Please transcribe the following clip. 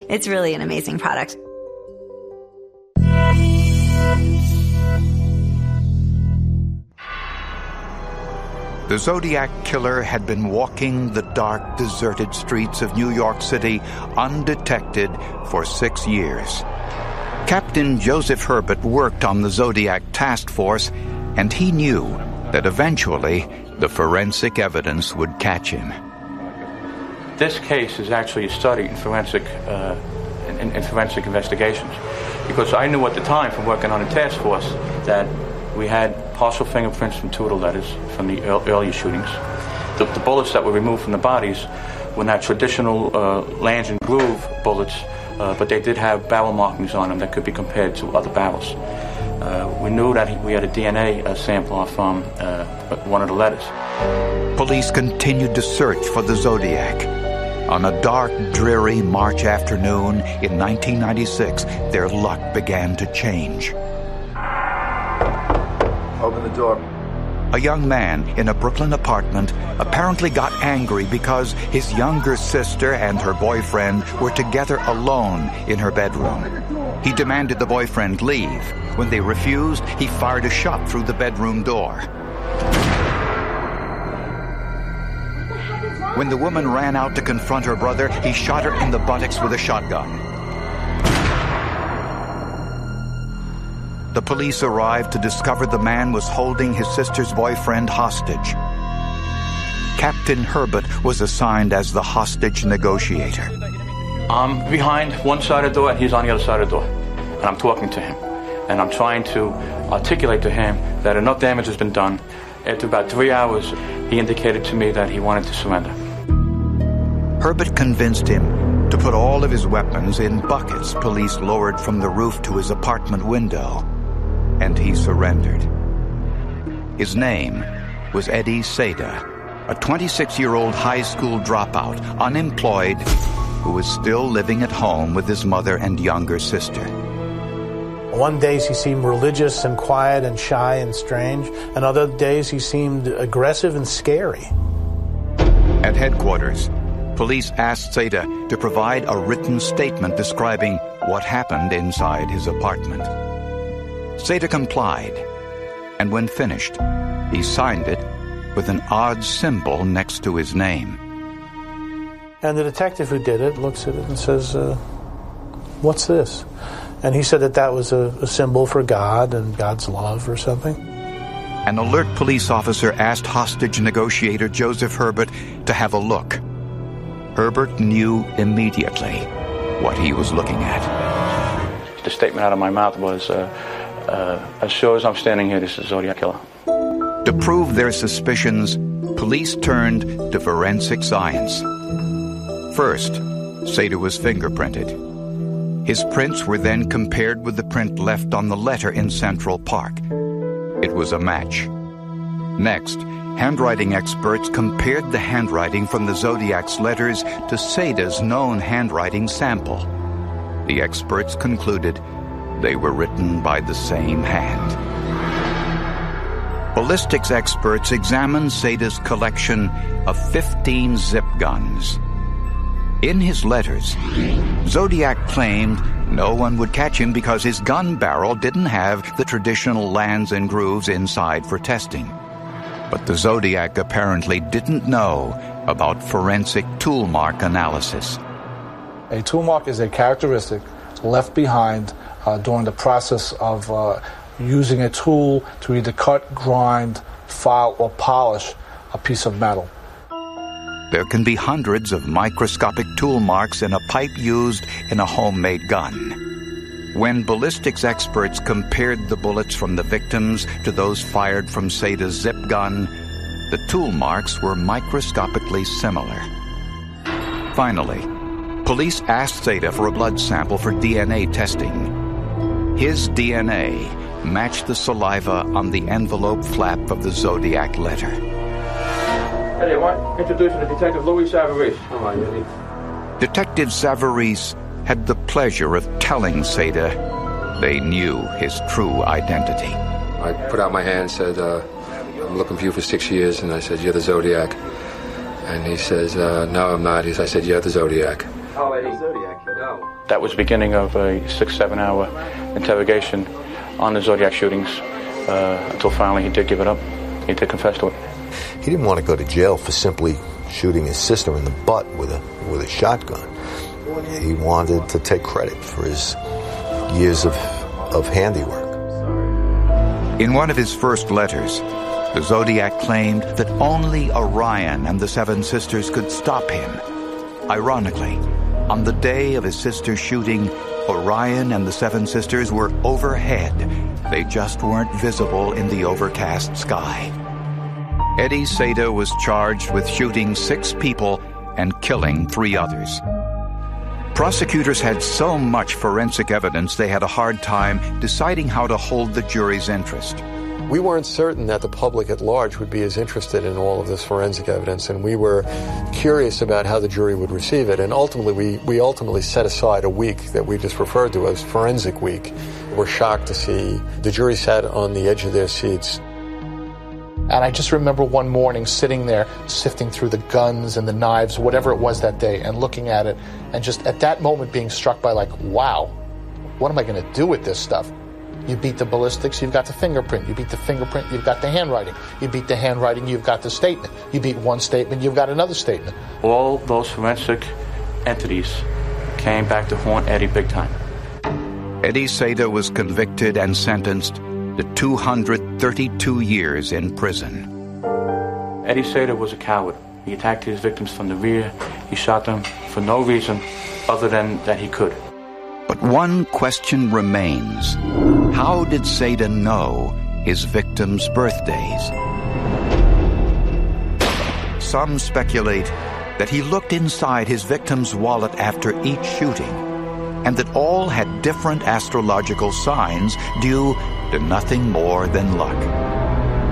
It's really an amazing product. The Zodiac Killer had been walking the dark, deserted streets of New York City undetected for 6 years. Captain Joseph Herbert worked on the Zodiac Task Force, and he knew that eventually the forensic evidence would catch him. This case is actually a study in forensic investigations, because I knew at the time from working on the task force that we had partial fingerprints from 2 of the letters from the earlier shootings. The bullets that were removed from the bodies were not traditional Lange and Groove bullets, but they did have barrel markings on them that could be compared to other barrels. We knew that we had a DNA sample from one of the letters. Police continued to search for the Zodiac. On a dark, dreary March afternoon in 1996, their luck began to change. Open the door. A young man in a Brooklyn apartment apparently got angry because his younger sister and her boyfriend were together alone in her bedroom. He demanded the boyfriend leave. When they refused, he fired a shot through the bedroom door. When the woman ran out to confront her brother, he shot her in the buttocks with a shotgun. The police arrived to discover the man was holding his sister's boyfriend hostage. Captain Herbert was assigned as the hostage negotiator. I'm behind one side of the door and he's on the other side of the door. And I'm talking to him. And I'm trying to articulate to him that enough damage has been done. After about 3 hours, he indicated to me that he wanted to surrender. Herbert convinced him to put all of his weapons in buckets police lowered from the roof to his apartment window. And he surrendered. His name was Eddie Seda, a 26-year-old high school dropout, unemployed, who was still living at home with his mother and younger sister. One days he seemed religious and quiet and shy and strange, and other days he seemed aggressive and scary. At headquarters, police asked Seda to provide a written statement describing what happened inside his apartment. Seda complied, and when finished, he signed it with an odd symbol next to his name. And the detective who did it looks at it and says, "What's this?" And he said that was a symbol for God and God's love or something. An alert police officer asked hostage negotiator Joseph Herbert to have a look. Herbert knew immediately what he was looking at. The statement out of my mouth was, as sure as I'm standing here, this is Zodiac Killer. To prove their suspicions, police turned to forensic science. First, Seda was fingerprinted. His prints were then compared with the print left on the letter in Central Park. It was a match. Next, handwriting experts compared the handwriting from the Zodiac's letters to Seda's known handwriting sample. The experts concluded they were written by the same hand. Ballistics experts examined Seda's collection of 15 zip guns. In his letters, Zodiac claimed no one would catch him because his gun barrel didn't have the traditional Lange and Grooves inside for testing. But the Zodiac apparently didn't know about forensic tool mark analysis. A tool mark is a characteristic left behind during the process of using a tool to either cut, grind, file, or polish a piece of metal. There can be hundreds of microscopic tool marks in a pipe used in a homemade gun. When ballistics experts compared the bullets from the victims to those fired from Seda's zip gun, the tool marks were microscopically similar. Finally, police asked Seda for a blood sample for DNA testing. His DNA matched the saliva on the envelope flap of the Zodiac letter. Hey, I want to introduce you to Detective Louis Savarese. Come on, Louis. Detective Savarese had the pleasure of telling Seda they knew his true identity. I put out my hand and said, I'm looking for you for 6 years. And I said, you're the Zodiac. And he says, no, I'm not. I said, you're the Zodiac. Oh, Eddie Zodiac. No. That was the beginning of a 6-7 hour interrogation on the Zodiac shootings until finally he did give it up. He did confess to it. He didn't want to go to jail for simply shooting his sister in the butt with a shotgun. He wanted to take credit for his years of handiwork. In one of his first letters, the Zodiac claimed that only Orion and the Seven Sisters could stop him. Ironically, on the day of his sister's shooting, Orion and the Seven Sisters were overhead. They just weren't visible in the overcast sky. Eddie Seda was charged with shooting 6 people and killing 3 others. Prosecutors had so much forensic evidence they had a hard time deciding how to hold the jury's interest. We weren't certain that the public at large would be as interested in all of this forensic evidence, and we were curious about how the jury would receive it. And ultimately, we ultimately set aside a week that we just referred to as Forensic Week. We're shocked to see the jury sat on the edge of their seats. And I just remember one morning sitting there, sifting through the guns and the knives, whatever it was that day, and looking at it, and just at that moment being struck by like, wow, what am I going to do with this stuff? You beat the ballistics, you've got the fingerprint. You beat the fingerprint, you've got the handwriting. You beat the handwriting, you've got the statement. You beat one statement, you've got another statement. All those forensic entities came back to haunt Eddie big time. Eddie Seda was convicted and sentenced to 232 years in prison. Eddie Seda was a coward. He attacked his victims from the rear. He shot them for no reason other than that he could. But one question remains. How did Seda know his victims' birthdays? Some speculate that he looked inside his victim's wallet after each shooting, and that all had different astrological signs due to nothing more than luck.